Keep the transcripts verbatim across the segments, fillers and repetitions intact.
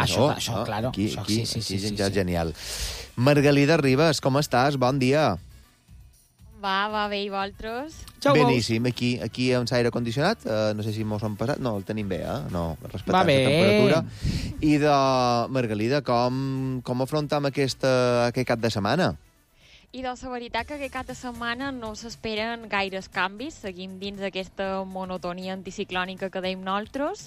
Ah, això, oh, això, oh, claro. Aquí, això, aquí, sí, sí, sí, aquí sí, ja sí. genial. Margalida Ribas, com estàs? Bon dia. Va, va bé, i vosaltres? Xau, Beníssim, aquí, aquí amb l'aire condicionat, uh, no sé si mos han passat, no, el tenim bé, eh? No, respectant Va bé. la temperatura. I de Margalida, com, com afrontam aquesta, aquest cap de setmana? I doncs la veritat que aquest cap de setmana no s'esperen gaires canvis, seguim dins d'aquesta monotonia anticiclònica que deim nosaltres.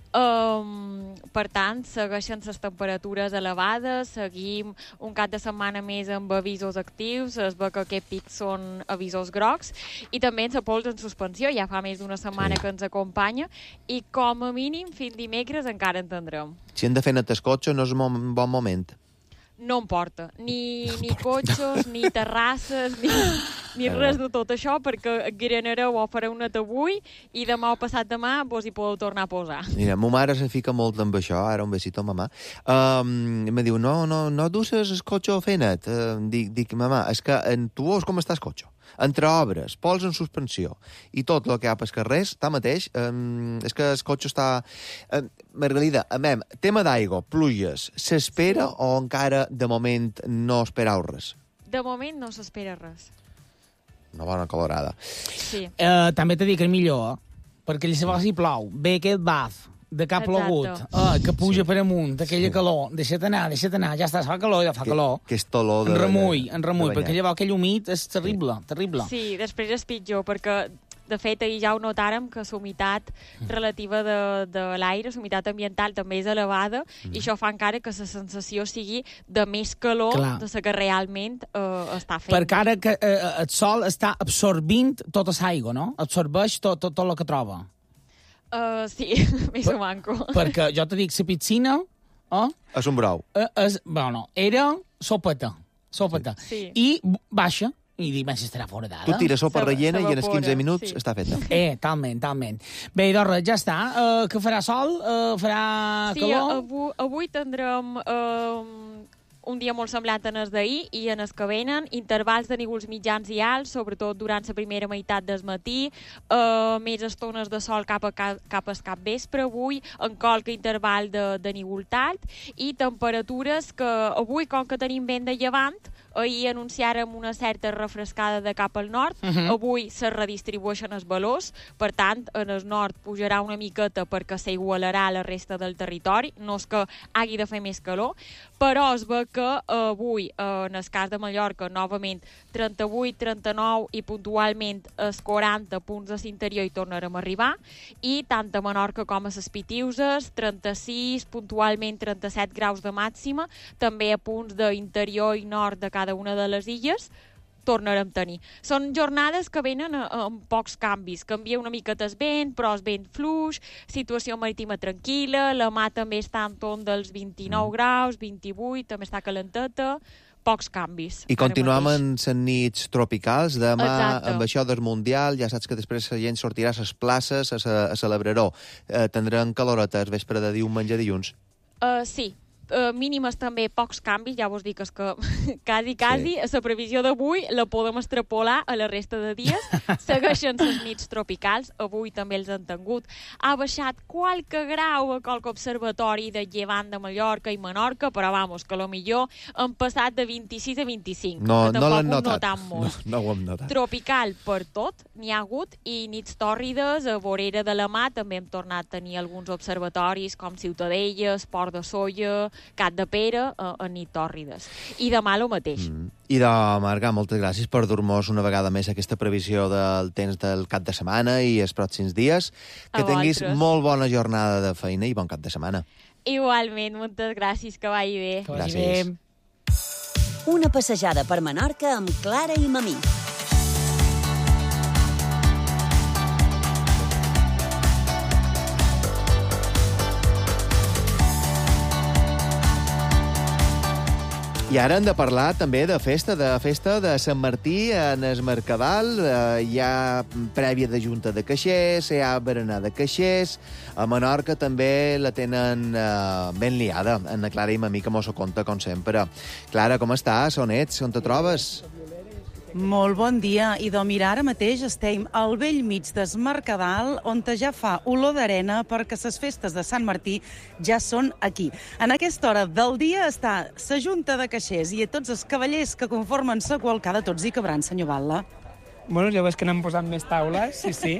Um, per tant, segueixen les temperatures elevades, seguim un cap de setmana més amb avisos actius, es veu que aquests pics són avisos grocs, i també en la pols en suspensió, ja fa més d'una setmana Sí. que ens acompanya, i com a mínim fins dimecres encara en tindrem. Si hem de fer net el cotxe, no és un bon moment. No em porta. Ni, ni cotxes, ni terrasses, ni, ni res de tot això, perquè granareu o fareu net avui i demà o passat demà vos hi podeu tornar a posar. Mira, ma mare se fica molt amb això, ara un besito, mamà. Um, me diu, no, no, no duces el cotxe a fer net. Uh, dic, dic, mamà, és que en, tu veus com està el cotxe? Entre obres, pols en suspensió i tot el que hi ha pels carrers, tanmateix, um, és que el cotxe està... Uh, Margalida, amem, tema d'aigua, pluges, s'espera sí. o encara de moment no esperau res? De moment no s'espera res. Una bona colorada. Sí. Eh, també t'he dit que és millor, eh? Perquè llavors hi plou, ve aquest baf de que ha plogut, eh, que puja sí. per amunt, aquella sí. calor, deixa't anar, deixa't anar, ja està, fa calor, ja fa que, calor. Que és olor de... En remull, en remull, de perquè llavors aquell humit és terrible, sí. terrible. Sí, després és pitjor, perquè de fet, ahir ja ho notàrem que la humitat relativa de, de l'aire, la humitat ambiental, també és elevada, mm. i això fa encara que la sensació sigui de més calor Clar. de la que realment eh, està fent. Perquè ara que eh, el sol està absorbint tota l'aigua, no? Absorbeix tot, tot, tot el que troba. Uh, sí, més o manco. Perquè jo te dic, la piscina... Eh, és un brou. Eh, és, bueno, era sopeta, sopeta. Sí. I baixa, i dic, si estarà fora d'ara. Tu tires sopa rellena i en els quinze S'evapora, minuts sí. està feta. Eh, talment, talment. Bé, doncs res, ja està. Uh, que farà sol? Uh, farà sí, calor? avui, avui tindrem uh, un dia molt semblant en els d'ahir i en els que venen, intervals de nívols mitjans i alts, sobretot durant la primera meitat del matí, uh, més estones de sol cap a cap al capvespre avui, en qualque interval de, de nívol tard, i temperatures que avui, com que tenim vent de llevant, ahir anunciàrem una certa refrescada de cap al nord, uh -huh. avui se redistribueixen els valors, per tant, en el nord pujarà una miqueta perquè s'igualarà a la resta del territori, no és que hagi de fer més calor, però es veu que avui, en el cas de Mallorca, novament trenta-vuit, trenta-nou i puntualment els quaranta punts de l'interior hi tornarem a arribar, i tant a Menorca com a les Pitiuses, trenta-sis, puntualment trenta-set graus de màxima, també a punts d'interior i nord de cada una de les illes, tornarem a tenir. Són jornades que venen amb pocs canvis. Canvia una miqueta el vent, però el vent fluix, situació marítima tranquil·la, la mà també està en torn dels vint-i-nou mm. graus, vint-i-vuit, també està calenteta, pocs canvis. I continuam en les nits tropicals, demà Exacte. amb això del Mundial, ja saps que després la gent sortirà a les places a, a celebrar-ho. Eh, tindran caloreta el vespre de diumenge dilluns? Uh, sí. Uh, mínimes també pocs canvis, ja vos dic és que quasi, quasi, sí. la previsió d'avui la podem extrapolar a la resta de dies. Segueixen les nits tropicals, avui també els han tingut. Ha baixat qualque grau a qualque observatori de llevant de Mallorca i Menorca, però vamos, que millor han passat de vint-i-sis a vint-i-cinc. No, que no l'han ho notat. notam molt. No, no ho hem notat. Tropical per tot, n'hi ha hagut, i nits tòrrides, a vorera de la mà també hem tornat a tenir alguns observatoris com Ciutadella, Port de Solla, Cat de Pere, a, a nit tòrrides. I demà el mateix. Mm. I de Marga, moltes gràcies per dur-nos una vegada més aquesta previsió del temps del cap de setmana i els pròxims dies. Que a tinguis vosaltres. molt bona jornada de feina i bon cap de setmana. Igualment, moltes gràcies, que vagi bé. Que vagi Gràcies. bé. Una passejada per Menorca amb Clara i Mamí. I ara hem de parlar també de festa, de festa de Sant Martí en el Mercadal. Eh, hi ha prèvia de Junta de Caixers, hi ha berenar de Caixers. A Menorca també la tenen eh, ben liada. En la Clara i Mamí, que mos ho conta, com sempre. Clara, com estàs? On ets? On te trobes? Molt bon dia. I de mira, ara mateix estem al vell mig des Mercadal, on ja fa olor d'arena perquè les festes de Sant Martí ja són aquí. En aquesta hora del dia està la Junta de Caixers i tots els cavallers que conformen la qualcada, tots hi cabran, senyor Batlle. Bueno, ja veus que n'han posat més taules, sí, sí.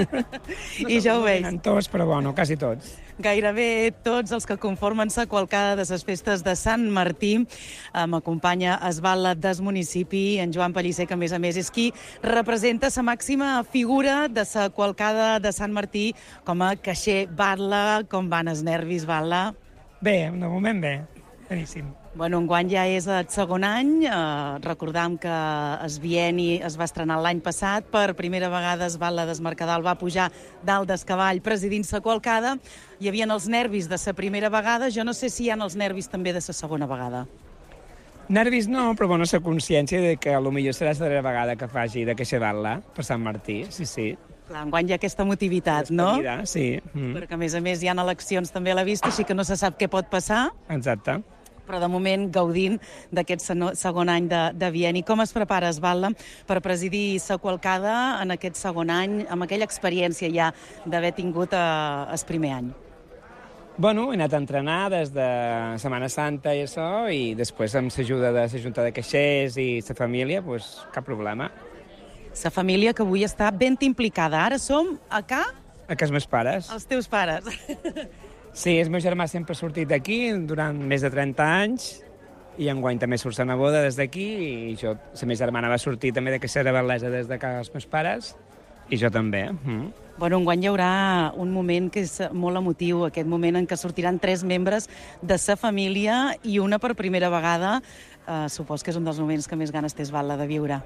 I ja ho veig. No tots, però bueno, quasi tots. Gairebé tots els que conformen la qualcada de les festes de Sant Martí. M'acompanya es Batlle del municipi, en Joan Pellicer, que a més a més és qui representa la màxima figura de la qualcada de Sant Martí com a caixer. Batlle, com van els nervis, Batlle? Bé, de moment bé, beníssim. Bueno, enguany ja és el segon any. Eh, recordam que es bienni es va estrenar l'any passat. Per primera vegada es Batlle des Mercadal va pujar dalt del cavall presidint la qualcada. Hi havia els nervis de la primera vegada. Jo no sé si hi ha els nervis també de la segona vegada. Nervis no, però bueno, la consciència de que potser serà la darrera vegada que faci de caixer Batlle per Sant Martí, sí, sí. Clar, enguany hi ha aquesta motivitat, no? Mira, sí. Mm. Perquè a més a més hi ha eleccions també a la vista, així que no se sap què pot passar. Exacte. Però de moment gaudint d'aquest segon any de, de bienni. Com es prepara es Batlle per presidir la qualcada en aquest segon any, amb aquella experiència ja d'haver tingut eh, el primer any? Bueno, he anat a entrenar des de Setmana Santa i això, i després amb l'ajuda de la Junta de Caixers i la família, doncs cap problema. La família que avui està ben implicada. Ara som a ca? A casa meus pares. Els teus pares. Sí, el meu germà sempre ha sortit d'aquí durant més de trenta anys i enguany també surt la neboda des d'aquí i jo, la meva germana va sortir també de Caixera Batllesa des de casa dels meus pares i jo també. Mm. Bueno, enguany hi haurà un moment que és molt emotiu, aquest moment en què sortiran tres membres de sa família i una per primera vegada. Eh, supos que és un dels moments que més ganes tens, Batlle, de viure.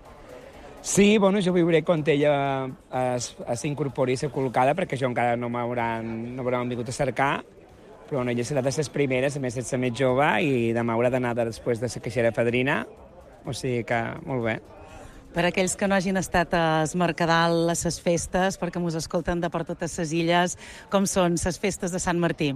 Sí, bueno, jo viuré quan ella s'incorpori a la col·locada, perquè jo encara no m'hauran no m'hauran vingut a cercar, però bueno, ella serà de les primeres, a més és la més jove, i demà haurà d'anar després de la caixera fadrina, o sigui que molt bé. Per aquells que no hagin estat a es Mercadal, a les festes, perquè mos escolten de per totes les illes, com són les festes de Sant Martí?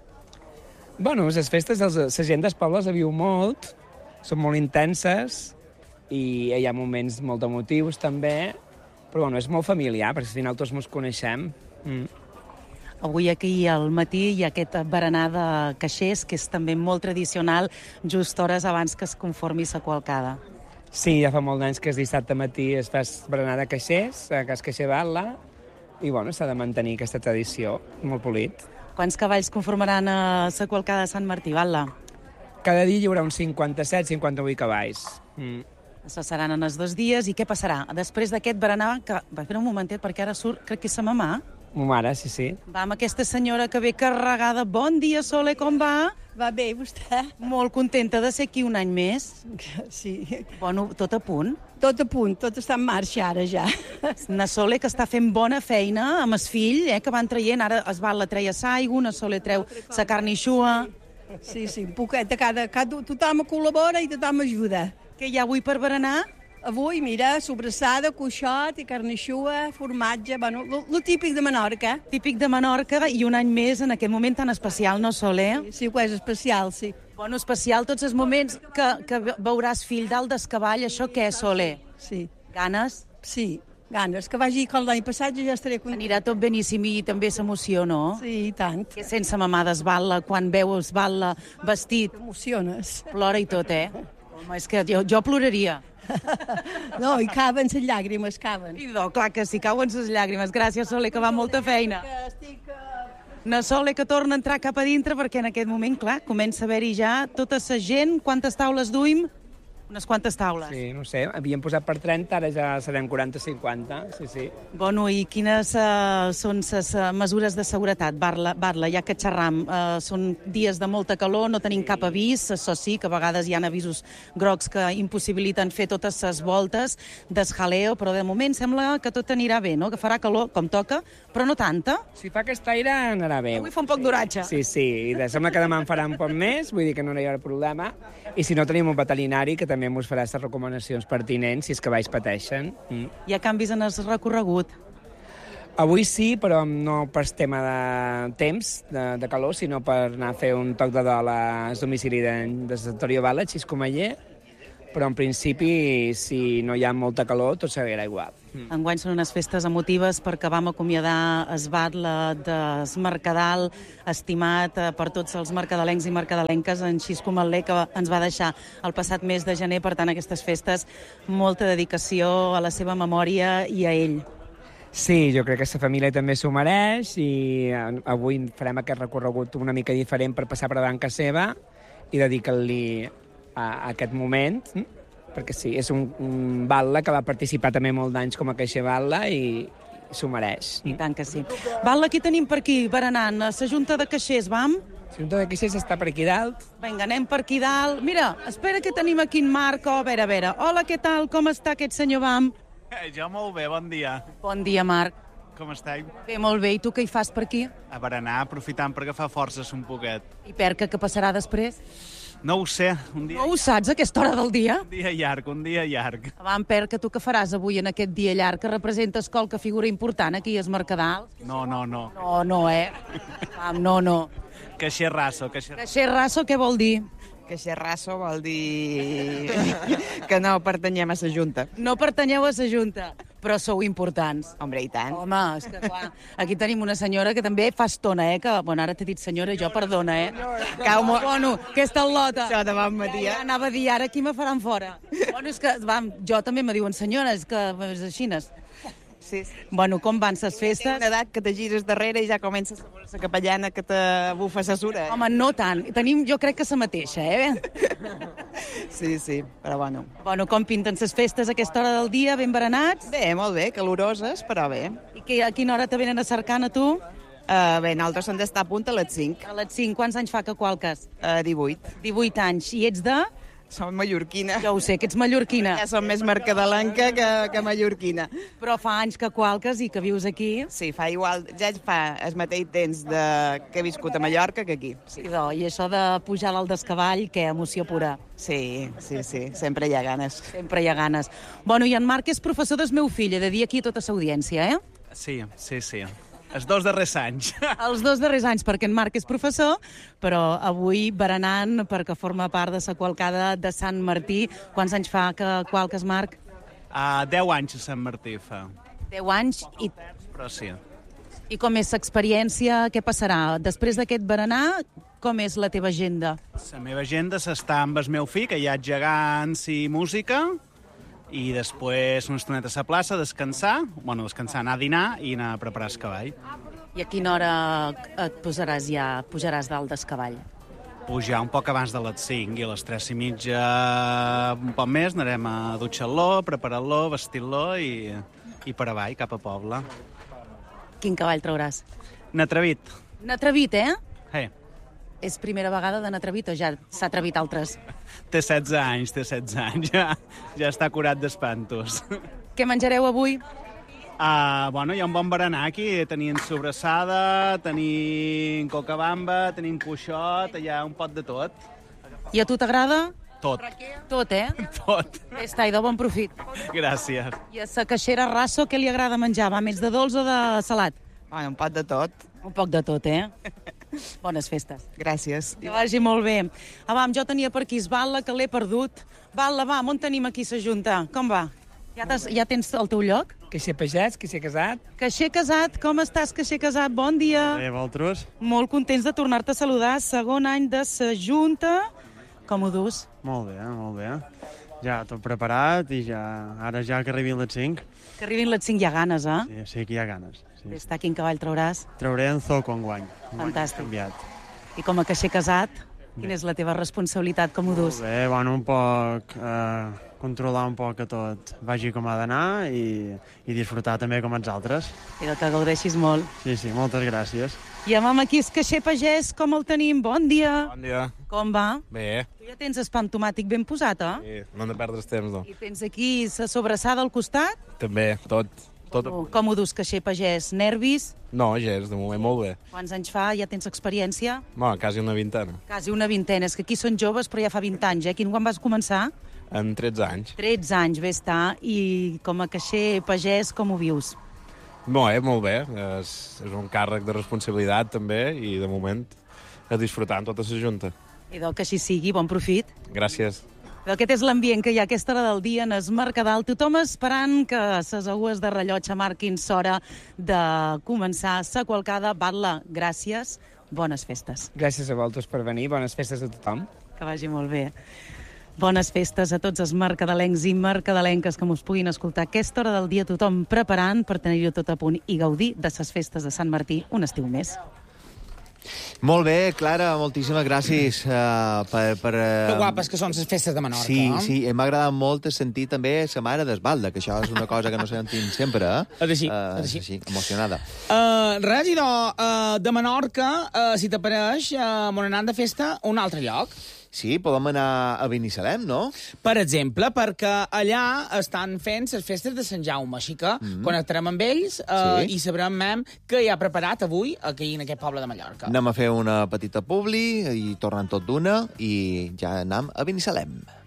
Bueno, les festes, la gent dels pobles la viu molt, són molt intenses, i hi ha moments molt emotius també, però bueno, és molt familiar, perquè al final tots ens coneixem. Mm. Avui aquí al matí hi ha aquest berenar de caixers, que és també molt tradicional, just hores abans que es conformi la qualcada. Sí, ja fa molt d'anys que és dissabte matí es fa berenar de caixers, a Cas Caixer Batlle, i bueno, s'ha de mantenir aquesta tradició, molt polit. Quants cavalls conformaran a la qualcada de Sant Martí, Batlle? Cada dia hi haurà uns cinquanta-set cinquanta-vuit cavalls. Mm. Això seran en els dos dies. I què passarà? Després d'aquest berenar, que... Va, espera un momentet, perquè ara surt, crec que és sa mamà. Ma mare, sí, sí. Va amb aquesta senyora que ve carregada. Bon dia, Sole, com va? Va bé, vostè? Molt contenta de ser aquí un any més. Sí. Bueno, tot a punt. Tot a punt, tot està en marxa ara ja. Na Sole, que està fent bona feina amb el fill, eh, que van traient. Ara es Batlle treia l'aigua, na Sole treu la carn eixuga. Sí, sí, un poquet, cada, cada, tothom col·labora i tothom ajuda. Què hi ha avui per berenar? Avui, mira, sobrassada, cuixot i carneixua, formatge, bueno, el típic de Menorca. Típic de Menorca i un any més en aquest moment tan especial, no, Sole? Sí, sí, ho és especial, sí. Bueno, especial tots els moments que, que veuràs fill dalt del cavall, això què, Sole? Sí. Ganes? Sí, ganes. Que vagi com l'any passat ja estaré contenta. Anirà tot beníssim i també s'emoció, no? Sí, i tant. Que sense mamà d'es Batlle, quan veu es Batlle vestit... T'emociones. Plora i tot, eh? Home, és que jo, jo ploraria. No, i caben les llàgrimes, caben. I no, clar que sí, cauen les llàgrimes. Gràcies, Sole, que va molta feina. Estic... Na Sole, que torna a entrar cap a dintre, perquè en aquest moment, clar, comença a haver-hi ja tota la gent. Quantes taules duim? Unes quantes taules. Sí, no sé, havíem posat per trenta, ara ja serem quaranta cinquanta, sí, sí. Bueno, i quines uh, són les uh, mesures de seguretat, Batlle, Batlle, ja que xerram? Uh, són dies de molta calor, no tenim cap avís, això sí, que a vegades hi ha avisos grocs que impossibiliten fer totes les voltes d'esjaleo, però de moment sembla que tot anirà bé, no? Que farà calor com toca, però no tanta. Si fa aquest aire anarà bé. Avui fa un poc d'oratge. Sí, sí, i de sembla que demà en farà un poc més, vull dir que no hi haurà problema, i si no tenim un veterinari que també ens farà les recomanacions pertinents si és que valls pateixen. Mm. Hi ha canvis en el recorregut? Avui sí, però no per tema de temps, de, de calor, sinó per anar a fer un toc de dol al domicili de, de Santorio Batlle, Xiscomeller, però en principi, si no hi ha molta calor, tot seguirà igual. Mm. Enguany són unes festes emotives perquè vam acomiadar Esbatla des Mercadal, estimat eh, per tots els mercadalencs i mercadalenques, en Xisco Matler, que ens va deixar el passat mes de gener. Per tant, aquestes festes, molta dedicació a la seva memòria i a ell. Sí, jo crec que la família també s'ho mereix i avui farem aquest recorregut una mica diferent per passar per davant casa seva i dedicar-li a, a aquest moment, perquè sí, és un, un batlle que va participar també molt d'anys com a caixer batlle i s'ho mereix. I tant que sí. Batlle, qui tenim per aquí, berenant? A la Junta de Caixers, vam? La Junta de Caixers està per aquí dalt. Vinga, anem per aquí dalt. Mira, espera que tenim aquí en Marc. Oh, a veure, a veure. Hola, què tal? Com està aquest senyor, vam? Eh, jo molt bé, bon dia. Bon dia, Marc. Com esteu? Bé, molt bé. I tu què hi fas per aquí? A berenar, aprofitant per agafar forces un poquet. I Perca, què passarà després? No ho sé, un dia... No ho saps, a aquesta hora del dia? Un dia llarg, un dia llarg. Vam, Perca, tu què faràs avui en aquest dia llarg, que representes qualque figura important aquí a Es Mercadal? No, no, no. No, no, eh? Vam, no, no. Caixer raso, caixer... Caixer raso, què vol dir? Caixer raso vol dir que no pertanyem a la Junta. No pertanyeu a la Junta, però sou importants. Hombre, i tant. Home, és que clar, aquí tenim una senyora que també fa estona, eh? Que, bueno, ara t'he dit senyora, jo perdona, eh? Cau molt... Bueno, aquesta al·lota. Això de bon matí, eh? Ja, anava a dir, ara aquí me faran fora. Bueno, és que, vam, jo també me diuen senyora, és que és així. Sí. Bueno, com van ses festes? Una edat que te gires darrere i ja comences la capellana que te bufa la sura. Home, no tant. Tenim, jo crec que la mateixa, eh? Sí, sí, però bueno. Bueno, com pinten ses festes a aquesta hora del dia? Ben berenats? Bé, molt bé, caloroses, però bé. I que, a quina hora te venen a cercar, a tu? Uh, bé, nosaltres hem d'estar a punt a les cinc. A les cinc. Quants anys fa que qualques? Uh, divuit. divuit anys. I ets de...? Som mallorquina. Ja ho sé, que ets mallorquina. Ja som més mercadalenca que, que mallorquina. Però fa anys que qualques i que vius aquí. Sí, fa igual, ja fa el mateix temps de, que he viscut a Mallorca que aquí. Sí, do, i això de pujar al descavall, que emoció pura. Sí, sí, sí, sempre hi ha ganes. Sempre hi ha ganes. Bueno, i en Marc és professor del meu fill, he de dir aquí a tota l'audiència, eh? Sí, sí, sí. Els dos darrers anys. Els dos darrers anys, perquè en Marc és professor, però avui berenant perquè forma part de la qualcada de Sant Martí. Quants anys fa que qualques, Marc? Uh, deu anys a Sant Martí fa. Deu anys i... Però sí. I com és l'experiència? Què passarà? Després d'aquest berenar, com és la teva agenda? La meva agenda s'està amb el meu fill, que hi ha gegants i música, i després una estoneta a la plaça, descansar, bueno, descansar, anar a dinar i anar a preparar el cavall. I a quina hora et posaràs ja, pujaràs dalt del cavall? Pujar un poc abans de les cinc i a les tres i mitja un poc més anarem a dutxar-lo, preparar-lo, vestir-lo i, i per avall, cap a poble. Quin cavall trauràs? N'atrevit. N'atrevit, eh? Hey. És primera vegada de n'atrevit o ja s'ha atrevit altres? Té setze anys, té setze anys, ja, ja està curat d'espantos. Què menjareu avui? Uh, bueno, hi ha un bon berenar aquí, tenim sobrassada, tenim cocabamba, tenim puixot, hi ha un pot de tot. I a tu t'agrada? Tot. Tot, eh? Tot. Està, i de bon profit. Gràcies. I a sa caixera raso, què li agrada menjar? Va, més de dolç o de salat? Bueno, un pot de tot. Un poc de tot, eh? Bones festes. Gràcies. Que vagi molt bé. Ah, va, jo tenia per aquí Batlle, que l'he perdut. Batlle, va, on tenim aquí la Junta? Com va? Ja, ja tens el teu lloc? Caixer pagès, caixer casat. Caixer casat, com estàs, caixer casat? Bon dia. Bé, vosaltres? Molt contents de tornar-te a saludar. Segon any de la Junta. Com ho dus? Molt bé, molt bé. Ja tot preparat i ja ara ja que arribin les cinc. Que arribin les cinc hi ha ganes, eh? Sí, sí que hi ha ganes. Sí. Està, quin cavall trauràs? Trauré en Zoco enguany. Fantàstic. Canviat. I com a caixer casat, quina és la teva responsabilitat? Com ho dus? Molt bé, bueno, un poc... Eh, controlar un poc que tot vagi com ha d'anar i, i disfrutar també com els altres. I que gaudeixis molt. Sí, sí, moltes gràcies. I amb aquí és caixer pagès, com el tenim? Bon dia. Bon dia. Com va? Bé. Tu ja tens el pa tomàtic ben posat, eh? Sí, no hem de perdre el temps, no. I tens aquí la sobrassada al costat? També, tot. tot... Com, com ho dus, caixer pagès? Nervis? No, gens, de moment molt bé. Quants anys fa? Ja tens experiència? Bueno, quasi una vintena. Quasi una vintena. És que aquí són joves, però ja fa vint anys, eh? Quin quan vas començar? En tretze anys. tretze anys, bé està. I com a caixer pagès, com ho vius? Molt bé, molt bé. És, és un càrrec de responsabilitat, també, i de moment a disfrutar amb tota la junta. I del que així sigui, bon profit. Gràcies. Aquest és l'ambient que hi ha a aquesta hora del dia en es Mercadal. Tothom esperant que ses agues de rellotge marquin s'hora de començar sa qualcada. Batlle, gràcies. Bones festes. Gràcies a vosaltres per venir. Bones festes a tothom. Que vagi molt bé. Bones festes a tots els mercadalencs i mercadalenques que mos puguin escoltar a aquesta hora del dia, tothom preparant per tenir-ho tot a punt i gaudir de ses festes de Sant Martí un estiu més. Molt bé, Clara, moltíssimes gràcies uh, per... per uh... Que guapes que són les festes de Menorca. Sí, sí, m'ha agradat molt sentir també la mare d'Esbalda, que això és una cosa que no sentim sempre, eh? És així, uh, és així. Sí, emocionada. Uh, res, idò, uh, de Menorca, uh, si t'apareix, uh, m'on anant de festa a un altre lloc. Sí, podem anar a Binissalem, no? Per exemple, perquè allà estan fent les festes de Sant Jaume, així que mm. connectarem amb ells uh, sí. i sabrem mem què hi ha preparat avui aquí en aquest poble de Mallorca. Anem a fer una petita publi i tornem tot d'una i ja anem a Binissalem.